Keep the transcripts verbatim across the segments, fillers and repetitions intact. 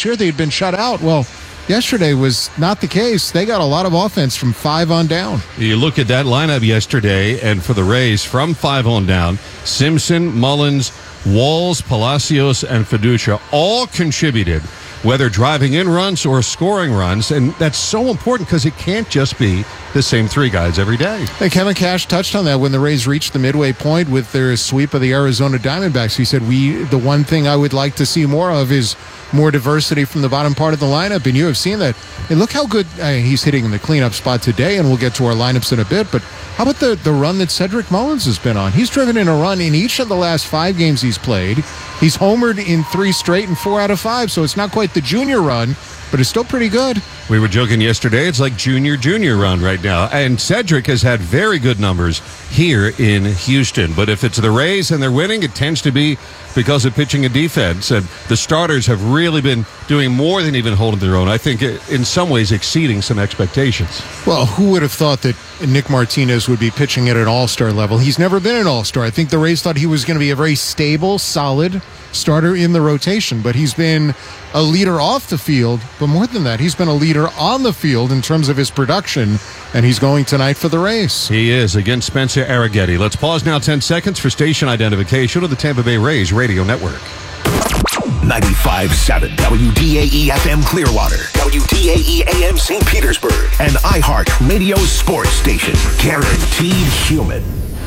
year they'd been shut out. Well, yesterday was not the case. They got a lot of offense from five on down. You look at that lineup yesterday, and for the Rays, from five on down, Simpson, Mullins, Walls, Palacios, and Fiducia all contributed, whether driving in runs or scoring runs, and that's so important because it can't just be the same three guys every day. Hey, Kevin Cash touched on that when the Rays reached the midway point with their sweep of the Arizona Diamondbacks. He said, "We the one thing I would like to see more of is more diversity from the bottom part of the lineup," and you have seen that. And look how good uh, he's hitting in the cleanup spot today, and we'll get to our lineups in a bit, but how about the, the run that Cedric Mullins has been on? He's driven in a run in each of the last five games he's played. He's homered in three straight and four out of five, so it's not quite the junior run, but it's still pretty good. We were joking yesterday, it's like junior, junior run right now. And Cedric has had very good numbers here in Houston. But if it's the Rays and they're winning, it tends to be because of pitching and defense. And the starters have really been doing more than even holding their own. I think in some ways exceeding some expectations. Well, who would have thought that Nick Martinez would be pitching at an all-star level? He's never been an all-star. I think the Rays thought he was going to be a very stable, solid starter in the rotation, but he's been a leader off the field, but more than that, he's been a leader on the field in terms of his production, and he's going tonight for the Rays. He is against Spencer Arrighetti. Let's pause now ten seconds for station identification of the Tampa Bay Rays Radio Network. ninety-five point seven W D A E F M Clearwater, W D A E A M Saint Petersburg, and iHeart Radio Sports Station. Guaranteed human.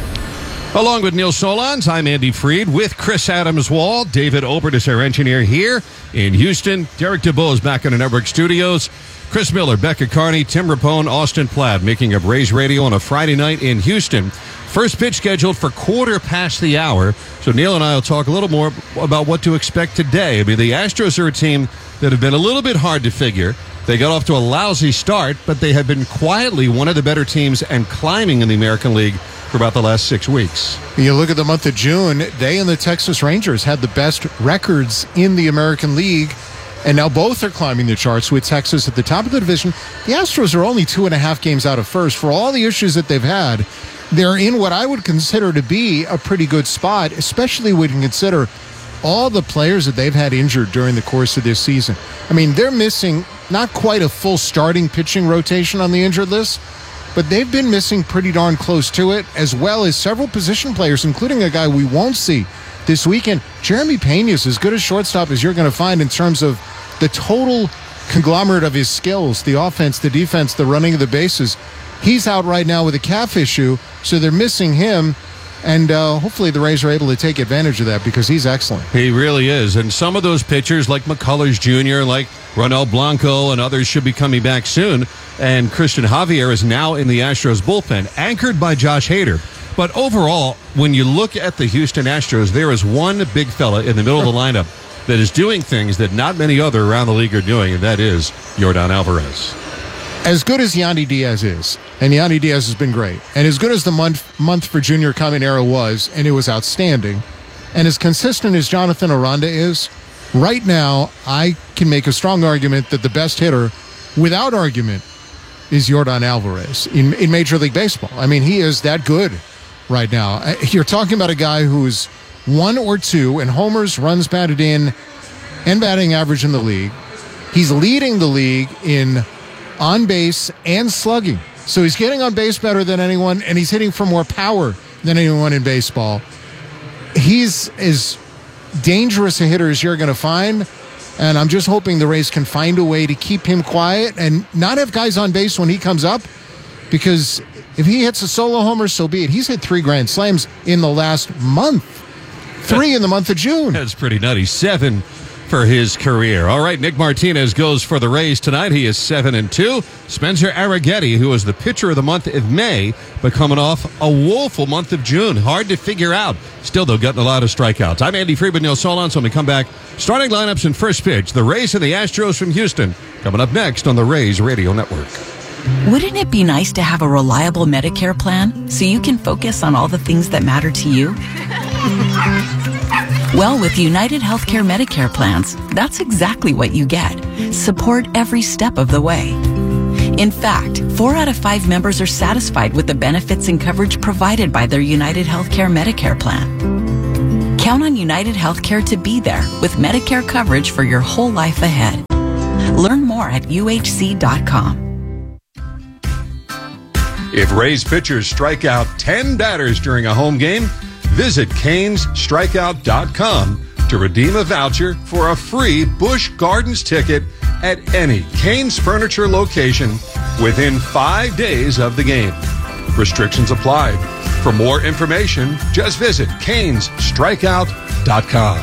Along with Neil Solondz, I'm Andy Freed with Chris Adams-Wall. David Obert is our engineer here in Houston. Derek DeBow is back in the network studios. Chris Miller, Becca Carney, Tim Rapone, Austin Platt making up Rays Radio on a Friday night in Houston. First pitch scheduled for quarter past the hour. So Neil and I will talk a little more about what to expect today. I mean, the Astros are a team that have been a little bit hard to figure. They got off to a lousy start, but they have been quietly one of the better teams and climbing in the American League for about the last six weeks. You look at the month of June, they and the Texas Rangers had the best records in the American League, and now both are climbing the charts with Texas at the top of the division. The Astros are only two and a half games out of first. For all the issues that they've had, they're in what I would consider to be a pretty good spot, especially when you consider all the players that they've had injured during the course of this season. I mean, they're missing not quite a full starting pitching rotation on the injured list, but they've been missing pretty darn close to it, as well as several position players, including a guy we won't see this weekend. Jeremy Pena is as good a shortstop as you're going to find in terms of the total conglomerate of his skills, the offense, the defense, the running of the bases. He's out right now with a calf issue, so they're missing him. And uh, hopefully the Rays are able to take advantage of that because he's excellent. He really is. And some of those pitchers like McCullers Junior, like Ronel Blanco, and others should be coming back soon. And Christian Javier is now in the Astros bullpen, anchored by Josh Hader. But overall, when you look at the Houston Astros, there is one big fella in the middle of the lineup that is doing things that not many other around the league are doing, and that is Yordan Alvarez. As good as Yandy Diaz is, and Yandy Diaz has been great, and as good as the month month for Junior Caminero was, and it was outstanding, and as consistent as Jonathan Aranda is, right now I can make a strong argument that the best hitter, without argument, is Yordan Alvarez in, in Major League Baseball. I mean, he is that good right now. You're talking about a guy who's one or two in homers, runs batted in, and batting average in the league. He's leading the league in on base and slugging. So he's getting on base better than anyone, and he's hitting for more power than anyone in baseball. He's as dangerous a hitter as you're going to find, and I'm just hoping the Rays can find a way to keep him quiet and not have guys on base when he comes up, because if he hits a solo homer, so be it. He's hit three grand slams in the last month. Three in the month of June. That's pretty nutty. Seven for his career. All right, Nick Martinez goes for the Rays tonight. He is seven and two. Spencer Arrighetti, who was the pitcher of the month of May, but coming off a woeful month of June. Hard to figure out. Still, though, getting a lot of strikeouts. I'm Andy Freeman, Neil Solondz. So when we come back, starting lineups and first pitch, the Rays and the Astros from Houston, coming up next on the Rays Radio Network. Wouldn't it be nice to have a reliable Medicare plan so you can focus on all the things that matter to you? Well, with United Healthcare Medicare plans, that's exactly what you get. Support every step of the way. In fact, four out of five members are satisfied with the benefits and coverage provided by their United Healthcare Medicare plan. Count on United Healthcare to be there with Medicare coverage for your whole life ahead. Learn more at U H C dot com. If Rays pitchers strike out ten batters during a home game, visit Canes Strikeout dot com to redeem a voucher for a free Busch Gardens ticket at any Canes Furniture location within five days of the game. Restrictions apply. For more information, just visit Canes Strikeout dot com.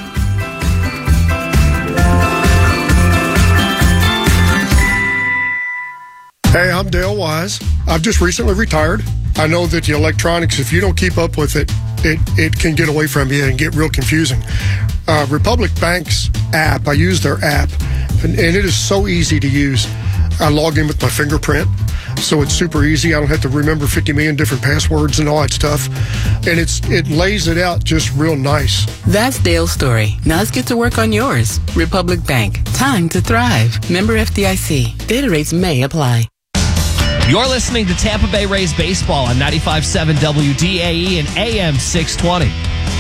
Hey, I'm Dale Wise. I've just recently retired. I know that the electronics, if you don't keep up with it, it, it can get away from you and get real confusing. Uh, Republic Bank's app, I use their app, and, and it is so easy to use. I log in with my fingerprint, so it's super easy. I don't have to remember fifty million different passwords and all that stuff. And it's it lays it out just real nice. That's Dale's story. Now let's get to work on yours. Republic Bank. Time to thrive. Member F D I C. Data rates may apply. You're listening to Tampa Bay Rays baseball on ninety-five point seven W D A E and A M six twenty.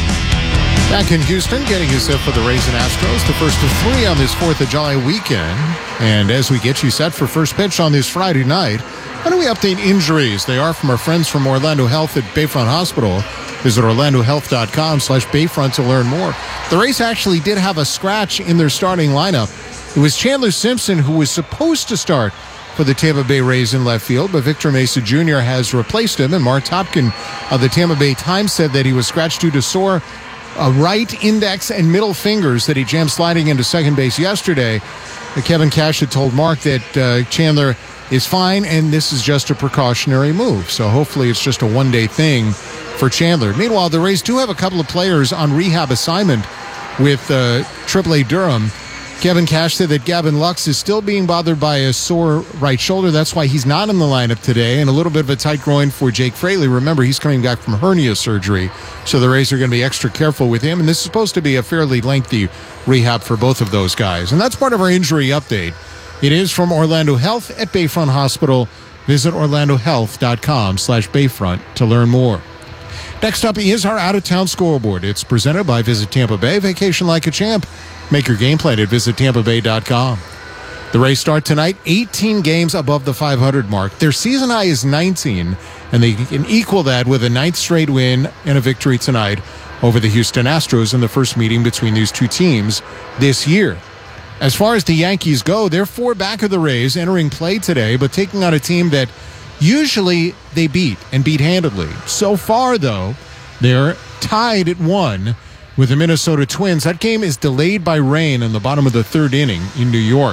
Back in Houston, getting you set for the Rays and Astros, the first of three on this fourth of July weekend. And as we get you set for first pitch on this Friday night, how do we update injuries? They are from our friends from Orlando Health at Bayfront Hospital. Visit orlando health dot com slash Bayfront to learn more. The Rays actually did have a scratch in their starting lineup. It was Chandler Simpson who was supposed to start for the Tampa Bay Rays in left field, but Victor Mesa Junior has replaced him, and Mark Topkin of the Tampa Bay Times said that he was scratched due to sore uh, right index and middle fingers that he jammed sliding into second base yesterday. Uh, Kevin Cash had told Mark that uh, Chandler is fine, and this is just a precautionary move, so hopefully it's just a one-day thing for Chandler. Meanwhile, the Rays do have a couple of players on rehab assignment with uh, triple A Durham. Kevin Cash said that Gavin Lux is still being bothered by a sore right shoulder. That's why he's not in the lineup today. And a little bit of a tight groin for Jake Fraley. Remember, he's coming back from hernia surgery. So the Rays are going to be extra careful with him. And this is supposed to be a fairly lengthy rehab for both of those guys. And that's part of our injury update. It is from Orlando Health at Bayfront Hospital. Visit orlando health dot com slash Bayfront to learn more. Next up is our out-of-town scoreboard. It's presented by Visit Tampa Bay. Vacation like a champ. Make your game plan at visit tampa bay dot com. The Rays start tonight eighteen games above the five hundred mark. Their season high is nineteen, and they can equal that with a ninth straight win and a victory tonight over the Houston Astros in the first meeting between these two teams this year. As far as the Yankees go, they're four back of the Rays entering play today, but taking on a team that usually they beat and beat handedly. So far, though, they're tied at one with the Minnesota Twins. That game is delayed by rain in the bottom of the third inning in New York.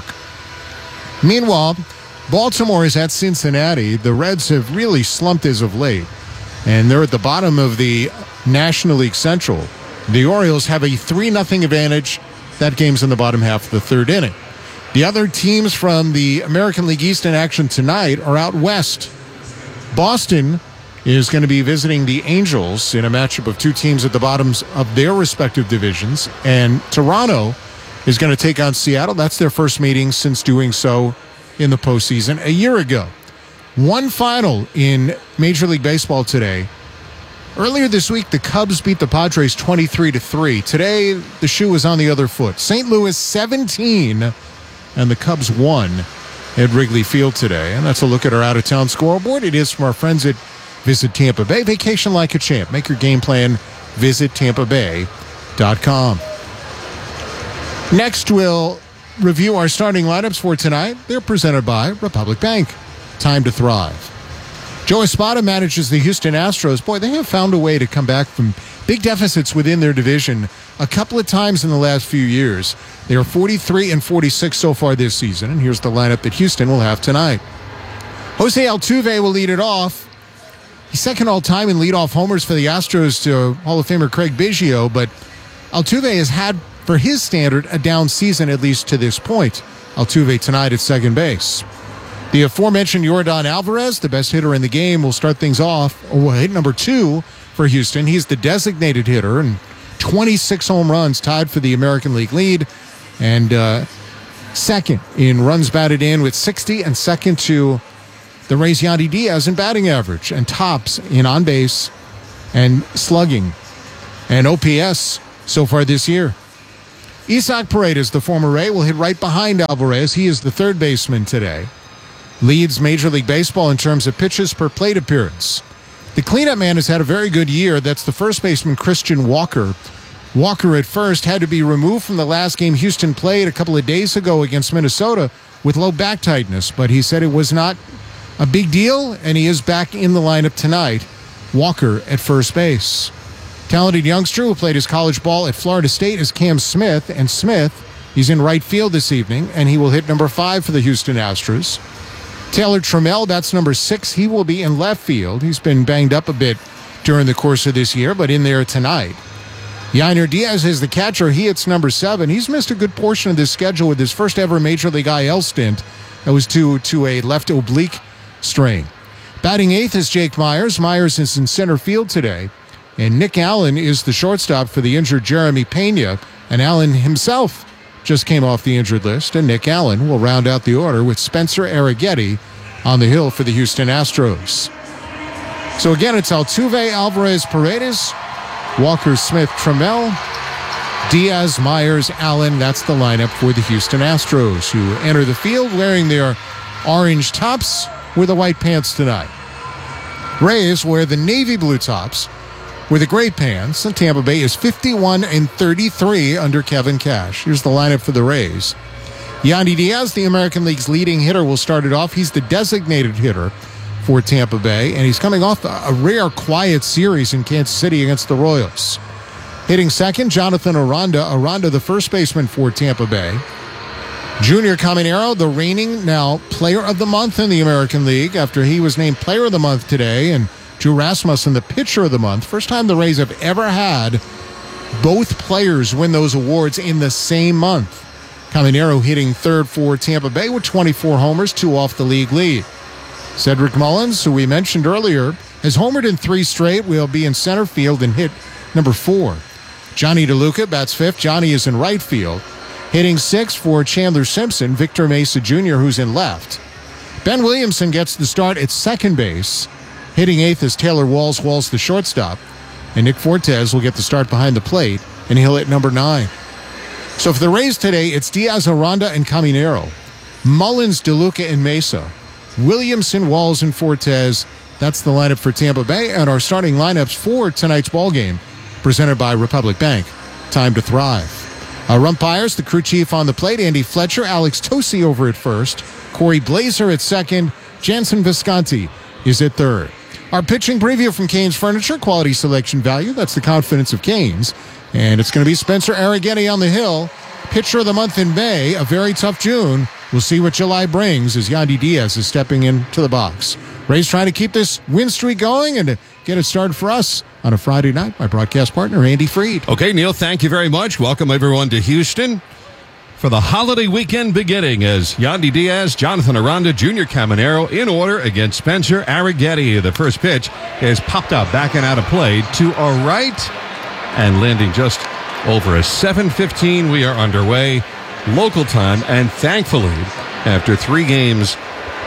Meanwhile, Baltimore is at Cincinnati. The Reds have really slumped as of late, and they're at the bottom of the National League Central. The Orioles have a three nothing advantage. That game's in the bottom half of the third inning. The other teams from the American League East in action tonight are out west. Boston is going to be visiting the Angels in a matchup of two teams at the bottoms of their respective divisions. And Toronto is going to take on Seattle. That's their first meeting since doing so in the postseason a year ago. One final in Major League Baseball today. Earlier this week, the Cubs beat the Padres twenty-three to three. Today, the shoe is on the other foot. Saint Louis seventeen, and the Cubs won at Wrigley Field today. And that's a look at our out-of-town scoreboard. It is from our friends at Visit Tampa Bay. Vacation like a champ. Make your game plan. Visit tampa bay dot com. Next, we'll review our starting lineups for tonight. They're presented by Republic Bank. Time to thrive. Joe Espada manages the Houston Astros. Boy, they have found a way to come back from big deficits within their division a couple of times in the last few years. They are forty-three and forty-six so far this season. And here's the lineup that Houston will have tonight. Jose Altuve will lead it off. He's second all-time in leadoff homers for the Astros to Hall of Famer Craig Biggio, but Altuve has had, for his standard, a down season at least to this point. Altuve tonight at second base. The aforementioned Yordan Alvarez, the best hitter in the game, will start things off. Oh, hit number two for Houston. He's the designated hitter, and twenty-six home runs, tied for the American League lead, and uh, second in runs batted in with sixty, and second to the Rays' Yandy Diaz in batting average, and tops in on base and slugging. and O P S so far this year. Isaac Paredes, the former Ray, will hit right behind Alvarez. He is the third baseman today. Leads Major League Baseball in terms of pitches per plate appearance. The cleanup man has had a very good year. That's the first baseman, Christian Walker. Walker at first had to be removed from the last game Houston played a couple of days ago against Minnesota with low back tightness, but he said it was not a big deal, and he is back in the lineup tonight. Walker at first base. Talented youngster who played his college ball at Florida State is Cam Smith, and Smith, he's in right field this evening, and he will hit number five for the Houston Astros. Taylor Trammell, that's number six. He will be in left field. He's been banged up a bit during the course of this year, but in there tonight. Yainer Diaz is the catcher. He hits number seven. He's missed a good portion of this schedule with his first ever Major League I L stint. That was due to a left oblique strain. Batting eighth is Jake Myers. Myers is in center field today. And Nick Allen is the shortstop for the injured Jeremy Pena. And Allen himself just came off the injured list. And Nick Allen will round out the order with Spencer Arrighetti on the hill for the Houston Astros. So again, it's Altuve, Alvarez, Paredes, Walker, Smith, Trammell, Diaz, Myers, Allen. That's the lineup for the Houston Astros, who enter the field wearing their orange tops with the white pants tonight. Rays wear the navy blue tops with the gray pants, and Tampa Bay is fifty-one and thirty-three under Kevin Cash. Here's the lineup for the Rays. Yandy Diaz, the American League's leading hitter, will start it off. He's the designated hitter for Tampa Bay, and he's coming off a rare quiet series in Kansas City against the Royals. Hitting second, Jonathan Aranda. Aranda, the first baseman for Tampa Bay. Junior Caminero, the reigning now Player of the Month in the American League after he was named Player of the Month today, and Drew Rasmussen, the Pitcher of the Month. First time the Rays have ever had both players win those awards in the same month. Caminero hitting third for Tampa Bay with twenty-four homers, two off the league lead. Cedric Mullins, who we mentioned earlier, has homered in three straight. Will be in center field and hit number four. Johnny DeLuca bats fifth. Johnny is in right field. Hitting sixth for Chandler Simpson, Victor Mesa Junior, who's in left. Ben Williamson gets the start at second base. Hitting eighth is Taylor Walls. Walls the shortstop. And Nick Fortes will get the start behind the plate, and he'll hit number nine. So for the Rays today, it's Diaz, Aranda, and Caminero. Mullins, DeLuca, and Mesa. Williamson, Walls, and Fortes. That's the lineup for Tampa Bay, and our starting lineups for tonight's ballgame, presented by Republic Bank. Time to thrive. Our umpires, the crew chief on the plate, Andy Fletcher, Alex Tosi over at first, Corey Blazer at second, Jansen Visconti is at third. Our pitching preview from Canes Furniture, quality selection value. That's the confidence of Canes. And it's going to be Spencer Arrighetti on the hill. Pitcher of the month in May, a very tough June. We'll see what July brings as Yandy Diaz is stepping into the box. Rays trying to keep this win streak going and to get it started for us on a Friday night. My broadcast partner, Andy Freed. Okay, Neil, thank you very much. Welcome everyone to Houston for the holiday weekend beginning as Yandy Diaz, Jonathan Aranda, Junior Caminero in order against Spencer Arrighetti. The first pitch is popped out, backing out of play to our right and landing just over a seven fifteen. We are underway local time, and thankfully, after three games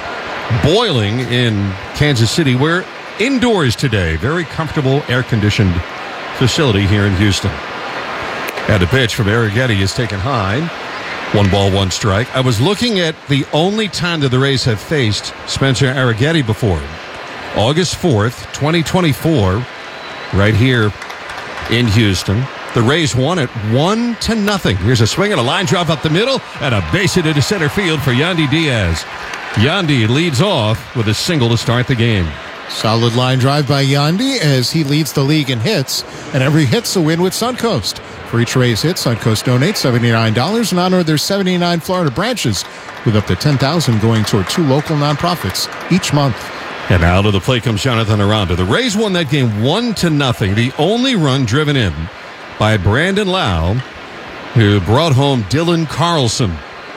boiling in Kansas City, we're indoors today. Very comfortable, air-conditioned facility here in Houston. And the pitch from Arrighetti is taken high. One ball, one strike. I was looking at the only time that the Rays have faced Spencer Arrighetti before. August fourth, twenty twenty-four, right here in Houston. The Rays won it one to nothing. Here's a swing and a line drive up the middle and a base hit into center field for Yandy Diaz. Yandy leads off with a single to start the game. Solid line drive by Yandy as he leads the league in hits, and every hit's a win with Suncoast. For each Rays hit, Suncoast donates seventy-nine dollars in honor of their seventy-nine Florida branches, with up to ten thousand dollars going toward two local nonprofits each month. And out of the plate comes Jonathan Aranda. The Rays won that game one to nothing. The only run driven in by Brandon Lau, who brought home Dylan Carlson.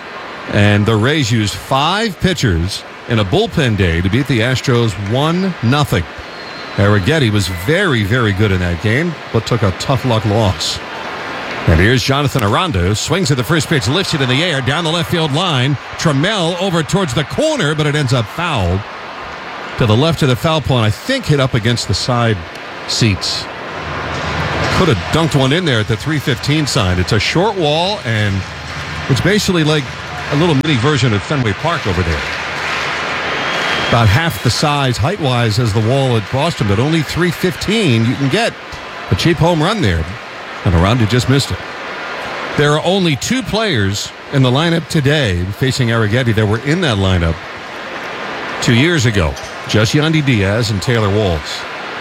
And the Rays used five pitchers in a bullpen day to beat the Astros one nothing. Arrighetti was very, very good in that game, but took a tough luck loss. And here's Jonathan Aranda, swings at the first pitch, lifts it in the air, down the left field line. Trammell over towards the corner, but it ends up fouled to the left of the foul pole, and I think hit up against the side seats. Could have dunked one in there at the three fifteen sign. It's a short wall, and it's basically like a little mini version of Fenway Park over there. About half the size, height-wise, as the wall at Boston, but only three fifteen. You can get a cheap home run there, and Aranda just missed it. There are only two players in the lineup today facing Arrighetti that were in that lineup two years ago. Just Yandy Diaz and Taylor Walls.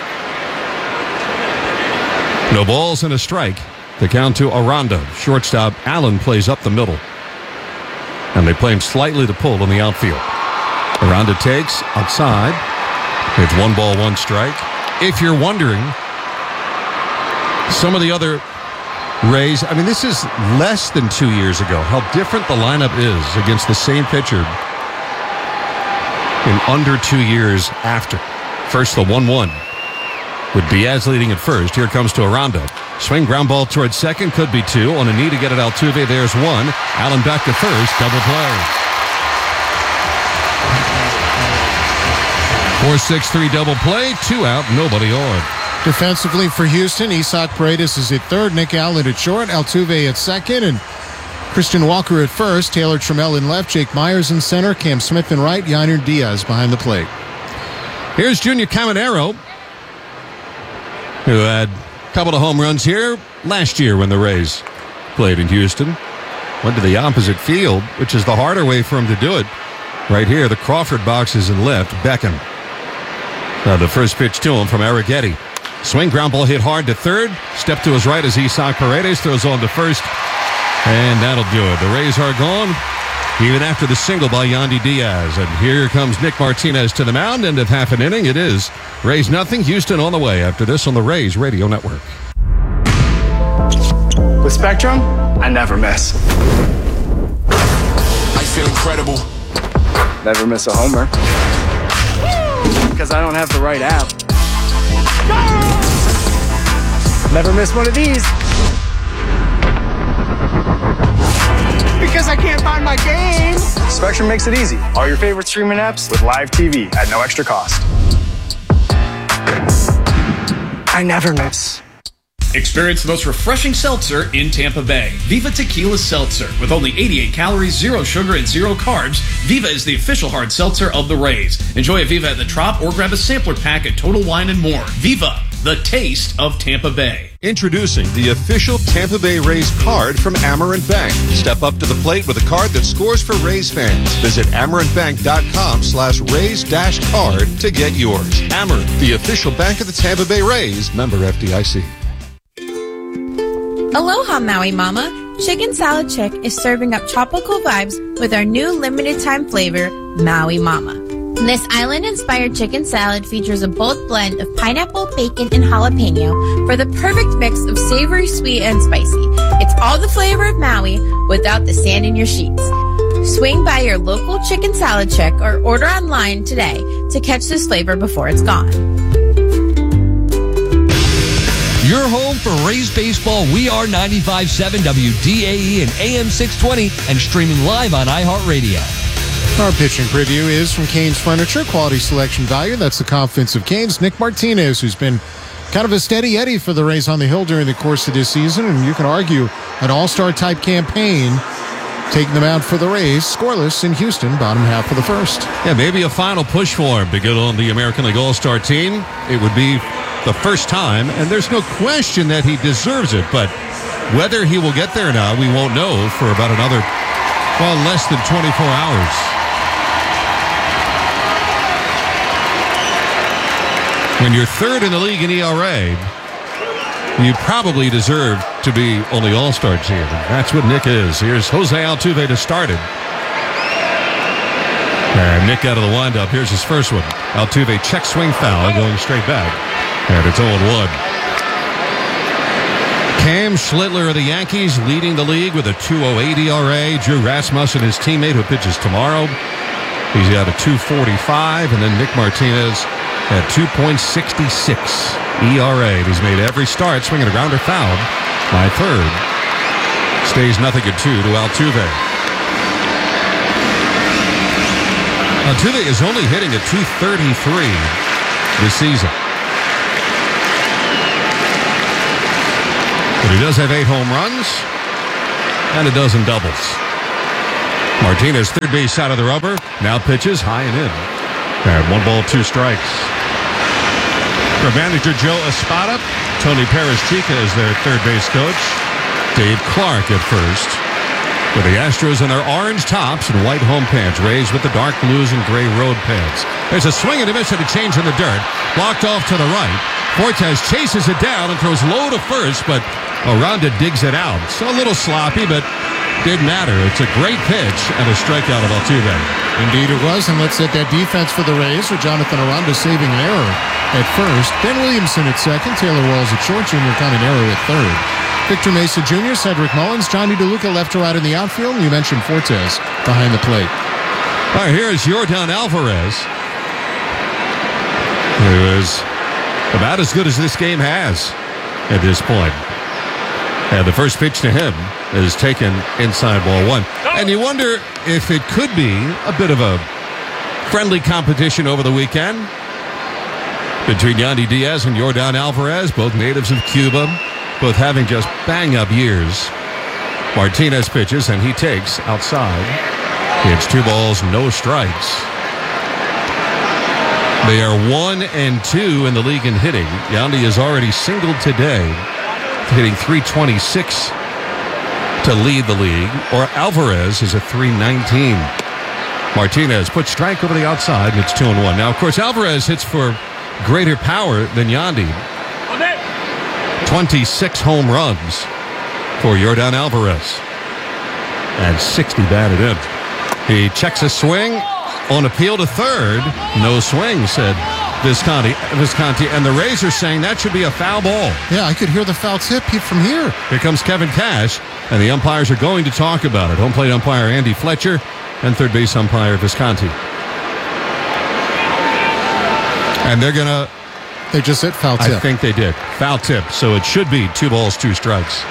No balls and a strike. The count to Aranda. Shortstop Allen plays up the middle. And they play him slightly to pull in the outfield. Aranda takes outside. It's one ball, one strike. If you're wondering, some of the other Rays, I mean, this is less than two years ago, how different the lineup is against the same pitcher in under two years after. First, the one one with Diaz leading at first. Here comes to Aranda. Swing, ground ball towards second. Could be two. On a knee to get it Altuve. There's one. Allen back to first. Double play. four six three double play. Two out. Nobody on. Defensively for Houston, Isaac Paredes is at third, Nick Allen at short, Altuve at second, and Christian Walker at first, Taylor Trammell in left, Jake Myers in center, Cam Smith in right, Yainer Diaz behind the plate. Here's Junior Caminero, who had a couple of home runs here last year when the Rays played in Houston. Went to the opposite field, which is the harder way for him to do it. Right here, the Crawford box is in left, Beckham. Now the first pitch to him from Arrighetti. Swing, ground ball hit hard to third. Step to his right as Isaac Paredes throws on to first. And that'll do it. The Rays are gone, even after the single by Yandy Diaz. And here comes Nick Martinez to the mound. End of half an inning. It is Rays nothing. Houston on the way after this on the Rays Radio Network. With Spectrum, I never miss. I feel incredible. Never miss a homer. Because I don't have the right app. Never miss one of these. Because I can't find my game. Spectrum makes it easy. All your favorite streaming apps with live T V at no extra cost. I never miss. Experience the most refreshing seltzer in Tampa Bay. Viva Tequila Seltzer. With only eighty-eight calories, zero sugar, and zero carbs, Viva is the official hard seltzer of the Rays. Enjoy a Viva at the Trop or grab a sampler pack at Total Wine and More. Viva, the taste of Tampa Bay. Introducing the official Tampa Bay Rays card from Amerant Bank. Step up to the plate with a card that scores for Rays fans. Visit amerantbank.com slash Rays dash card to get yours. Amerant, the official bank of the Tampa Bay Rays. Member F D I C. Aloha, Maui Mama. Chicken Salad Chick is serving up tropical vibes with our new limited-time flavor, Maui Mama. This island-inspired chicken salad features a bold blend of pineapple, bacon, and jalapeno for the perfect mix of savory, sweet, and spicy. It's all the flavor of Maui without the sand in your sheets. Swing by your local Chicken Salad Chick or order online today to catch this flavor before it's gone. Your home for Rays baseball. We are ninety-five point seven W D A E and A M six twenty and streaming live on iHeartRadio. Our pitching preview is from Canes Furniture, quality selection value. That's the confidence of Canes. Nick Martinez, who's been kind of a steady Eddie for the Rays on the hill during the course of this season, and you can argue an all-star type campaign, taking them out for the Rays, scoreless in Houston, bottom half of the first. Yeah, maybe a final push for him to get on the American League All-Star team. It would be the first time, and there's no question that he deserves it, but whether he will get there or not, we won't know for about another, well, less than twenty-four hours. When you're third in the league in E R A, you probably deserve to be on the All-Star team. That's what Nick is. Here's Jose Altuve to start it. And Nick out of the windup. Here's his first one. Altuve check swing foul going straight back. And it's oh one. Cam Schlittler of the Yankees leading the league with a two oh eight E R A. Drew Rasmussen, his teammate who pitches tomorrow, he's got a two forty-five. And then Nick Martinez at two point six six E R A. He's made every start swinging a grounder foul by third. Stays nothing at two to Altuve. Altuve is only hitting at two thirty-three this season. But he does have eight home runs and a dozen doubles. Martinez, third base side of the rubber, now pitches high and in. And one ball, two strikes. For manager Joe Espada, Tony Perez-Chica is their third base coach. Dave Clark at first. With the Astros in their orange tops and white home pants, Rays with the dark blues and gray road pants. There's a swing and a miss and a change in the dirt. Blocked off to the right. Fortes chases it down and throws low to first, but Aranda digs it out. So a little sloppy, but didn't matter. It's a great pitch and a strikeout of Altuve. Indeed it was, and let's set that defense for the Rays with Jonathan Aranda saving an error at first. Ben Williamson at second, Taylor Walls at short, Junior Caminero at third. Victor Mesa Junior, Cedric Mullins, Johnny DeLuca left to right in the outfield. You mentioned Fortes behind the plate. All right, here is Yordan Alvarez, who is about as good as this game has at this point. And the first pitch to him is taken inside ball one. And you wonder if it could be a bit of a friendly competition over the weekend between Yandy Diaz and Yordan Alvarez, both natives of Cuba, both having just bang-up years. Martinez pitches, and he takes outside. It's two balls, no strikes. They are one and two in the league in hitting. Yandy is already singled today, hitting three twenty-six to lead the league, or Alvarez is at three nineteen. Martinez puts strike over the outside, and it's two and one. Now, of course, Alvarez hits for greater power than Yandy. twenty-six home runs for Yordan Alvarez, and sixty batted in. He checks a swing on appeal to third. No swing, said Visconti. Visconti, and the Rays are saying that should be a foul ball. Yeah, I could hear the foul tip from here. Here comes Kevin Cash, and the umpires are going to talk about it. Home plate umpire Andy Fletcher and third base umpire Visconti. And they're going to... They just said foul tip. I think they did. Foul tip, so it should be two balls, two strikes.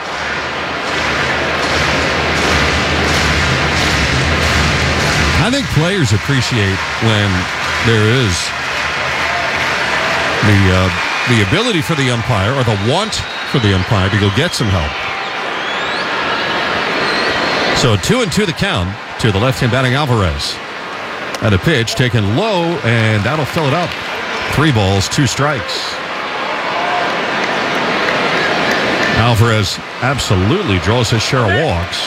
I think players appreciate when there is the uh, the ability for the umpire, or the want for the umpire to go get some help. So two and two the count to the left-hand batting Alvarez. And a pitch taken low, and that'll fill it up. Three balls, two strikes. Alvarez absolutely draws his share of walks.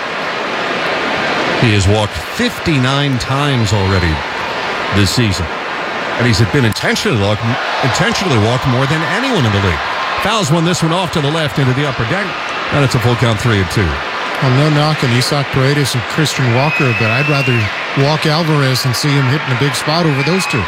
He has walked fifty-nine times already this season. And he's been intentionally walked, intentionally walked more than anyone in the league. Fouls won this one off to the left into the upper deck, and it's a full count three and two. Well, no knock on Isaac Paredes and Christian Walker, but I'd rather walk Alvarez and see him hitting a big spot over those two.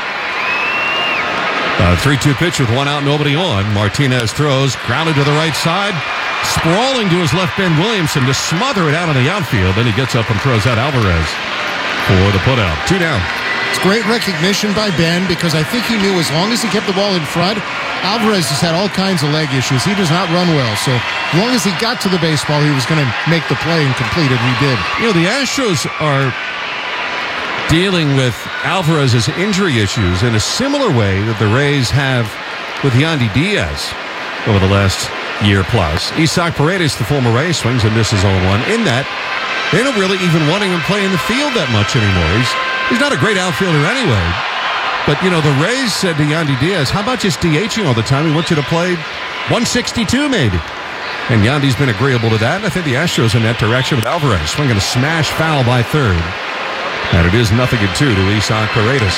three two pitch with one out, nobody on. Martinez throws, grounded to the right side. Sprawling to his left, Ben Williamson to smother it out of the outfield. Then he gets up and throws out Alvarez for the putout. Two down. It's great recognition by Ben, because I think he knew as long as he kept the ball in front, Alvarez has had all kinds of leg issues. He does not run well. So as long as he got to the baseball, he was going to make the play and complete it. And he did. You know, the Astros are dealing with Alvarez's injury issues in a similar way that the Rays have with Yandy Diaz over the last year plus. Isaac Paredes, the former Ray, swings and misses oh one. In that, they don't really even want him to play in the field that much anymore. He's, he's not a great outfielder anyway. But, you know, the Rays said to Yandy Diaz, how about just DHing all the time? We want you to play one sixty-two maybe. And Yandy's been agreeable to that. And I think the Astros in that direction with Alvarez swinging a smash foul by third. And it is nothing in two to Isaac Paredes.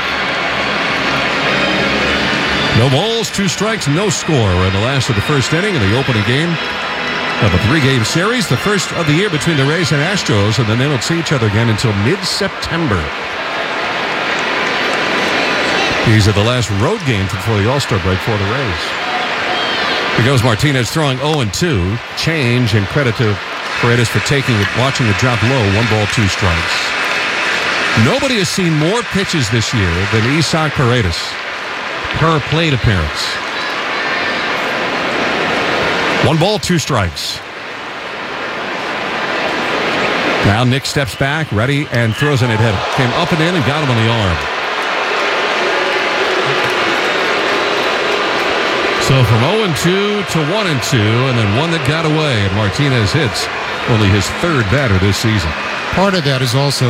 No balls, two strikes, no score in the last of the first inning in the opening game of a three-game series. The first of the year between the Rays and Astros, and then they don't see each other again until mid-September. These are the last road games before the All-Star break for the Rays. Here goes Martinez throwing oh and two. Change and credit to Paredes for taking it, watching it drop low. One ball, two strikes. Nobody has seen more pitches this year than Isaac Paredes per plate appearance. One ball, two strikes. Now Nick steps back, ready, and throws an it header. Came up and in and got him on the arm. So from oh and two to one and two, and then one that got away, and Martinez hits only his third batter this season. Part of that is also